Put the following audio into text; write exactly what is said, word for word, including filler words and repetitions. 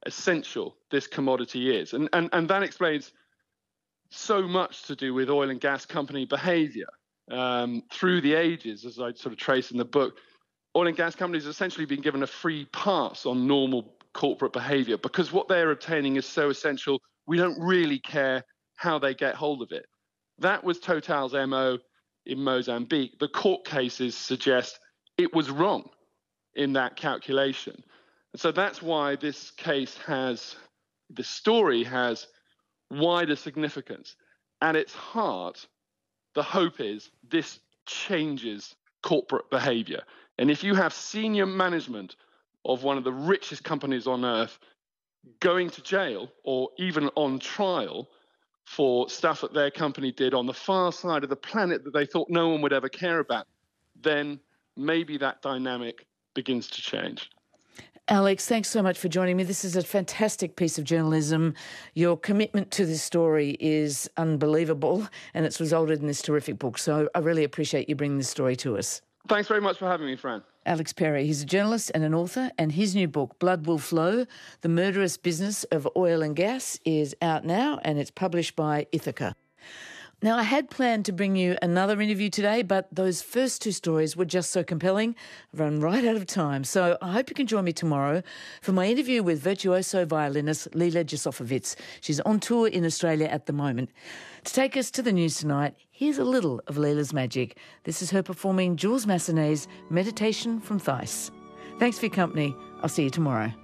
essential this commodity is. And, and, and that explains so much to do with oil and gas company behavior um, through the ages, as I sort of trace in the book. Oil and gas companies have essentially been given a free pass on normal corporate behavior because what they're obtaining is so essential, we don't really care how they get hold of it. That was Total's M O in Mozambique. The court cases suggest it was wrong in that calculation. And so that's why this case has, this story has wider significance. At its heart, the hope is this changes corporate behavior. And if you have senior management of one of the richest companies on earth going to jail or even on trial for stuff that their company did on the far side of the planet that they thought no one would ever care about, then maybe that dynamic begins to change. Alex, thanks so much for joining me. This is a fantastic piece of journalism. Your commitment to this story is unbelievable, and it's resulted in this terrific book. So I really appreciate you bringing this story to us. Thanks very much for having me, Fran. Alex Perry, he's a journalist and an author, and his new book, Blood Will Flow, The Murderous Business of Oil and Gas, is out now, and it's published by Ithaca. Now, I had planned to bring you another interview today, but those first two stories were just so compelling, I've run right out of time. So I hope you can join me tomorrow for my interview with virtuoso violinist Lila Jasofovitz. She's on tour in Australia at the moment. To take us to the news tonight, here's a little of Lila's magic. This is her performing Jules Massenet's Meditation from Theiss. Thanks for your company. I'll see you tomorrow.